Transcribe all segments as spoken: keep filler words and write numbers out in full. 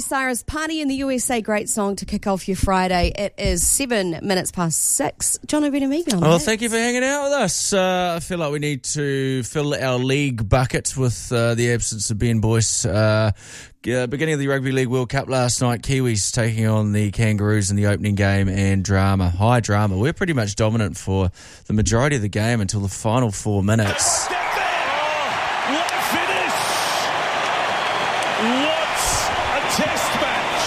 Cyrus, Party in the U S A, great song to kick off your Friday. It is seven minutes past six. John O'Brien on Well, thank you for hanging out with us. Uh, I feel like we need to fill our league bucket with uh, the absence of Ben Boyce. Uh, uh, beginning of the Rugby League World Cup last night, Kiwis taking on the Kangaroos in the opening game, and drama, high drama. We're pretty much dominant for the majority of the game until the final four minutes. Test match.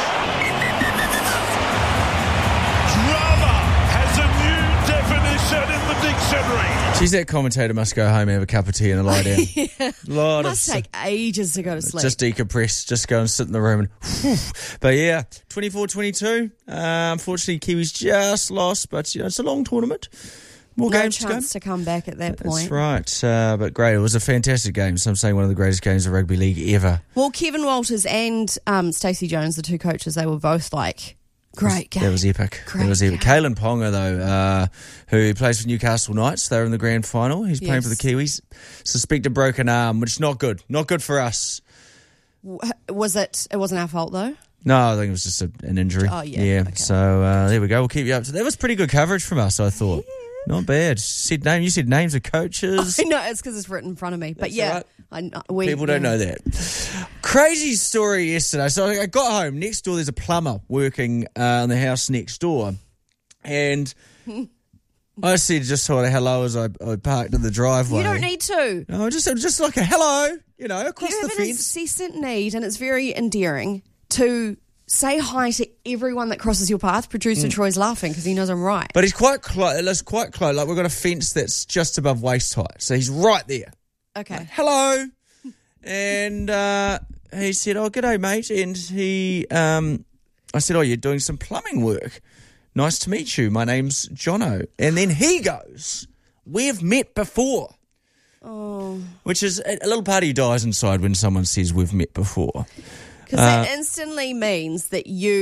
Drama has a new definition in the dictionary. Geez, that commentator must go home and have a cup of tea and a lie down. yeah. Lot must of take ages to go to sleep. Just decompress, just go and sit in the room. and whew. But yeah, twenty-four twenty-two. Uh, unfortunately, Kiwis just lost, but you know, it's a long tournament. More no games to chance go. to come back at that point. That's right. Uh, but great. It was a fantastic game. Some saying one of the greatest games of rugby league ever. Well, Kevin Walters and um, Stacey Jones, the two coaches, they were both like, great game. That was epic. Great that was epic. game. Kalen Ponga, though, uh, who plays for Newcastle Knights. They're in the grand final. He's playing Yes. for the Kiwis. Suspected broken arm, which is not good. Not good for us. Was it? It wasn't our fault, though? No, I think it was just a, an injury. Oh, yeah. Yeah. Okay. So uh, there we go. We'll keep you up to that. Was pretty good coverage from us, I thought. Yeah. Not bad. Said name. You said names of coaches. I know, it's because it's written in front of me. But That's yeah, right. I know, we, People don't yeah. know that. Crazy story yesterday. So I got home. Next door, there's a plumber working uh, on the house next door. And I said just sort of hello as I, I parked in the driveway. You don't need to. No, just, just like a hello, you know, across You the have an fence. incessant need, and it's very endearing, to say hi to everyone that crosses your path. Producer Troy's laughing because he knows I'm right. But he's quite close. It's quite close. Like, we've got a fence that's just above waist height. So he's right there. Okay. Hello. And uh, he said, oh, g'day, mate. And he, um, I said, oh, you're doing some plumbing work. Nice to meet you. My name's Jono. And then he goes, we've met before. Oh. Which is a, a little part of you dies inside when someone says we've met before. Because that instantly means that you